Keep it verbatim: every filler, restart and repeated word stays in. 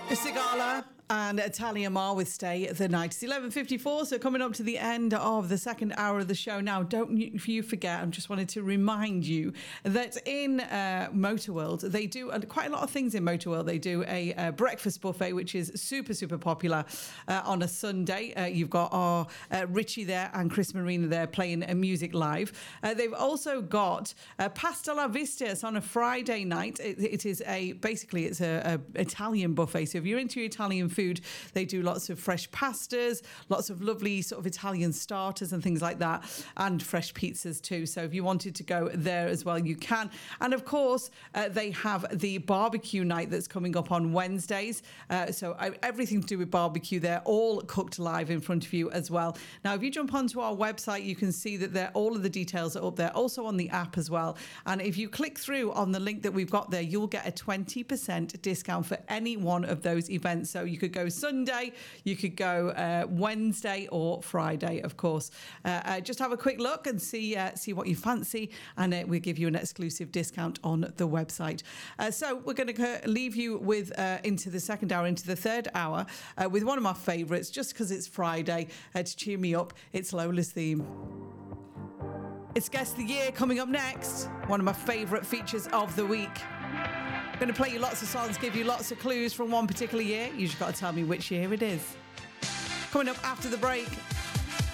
Sigala and Talia Mar with Stay the Night. It's eleven fifty-four, so coming up to the end of the second hour of the show now. Don't you, you forget, I just wanted to remind you that in uh, Motorworld, they do uh, quite a lot of things in Motorworld. They do a, a breakfast buffet, which is super, super popular uh, on a Sunday. Uh, you've got our uh, Richie there and Chris Marina there playing uh, music live. Uh, they've also got uh, Pasta La Vista. It's on a Friday night. It, it is a, basically, it's a, a Italian buffet. So if you're into Italian food, Food. They do lots of fresh pastas, lots of lovely sort of Italian starters and things like that, and fresh pizzas too. So if you wanted to go there as well, you can. And of course, uh, they have the barbecue night that's coming up on Wednesdays. Uh, so uh, everything to do with barbecue there, all cooked live in front of you as well. Now, if you jump onto our website, you can see that there all of the details are up there, also on the app as well. And if you click through on the link that we've got there, you'll get a twenty percent discount for any one of those events. So you could go Sunday, you could go uh, Wednesday or Friday, of course. Uh, uh, just have a quick look and see uh, see what you fancy, and uh, we'll give you an exclusive discount on the website. Uh, so we're going to leave you with uh, into the second hour, into the third hour, uh, with one of my favourites, just because it's Friday, uh, to cheer me up. It's Lola's theme. It's Guess the Year coming up next, one of my favourite features of the week. I'm going to play you lots of songs, give you lots of clues from one particular year. You just got to tell me which year it is. Coming up after the break.